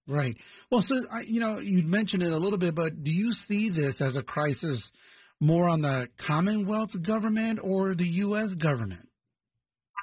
Right. Well, so you mentioned it a little bit, but do you see this as a crisis more on the Commonwealth's government or the U.S. government?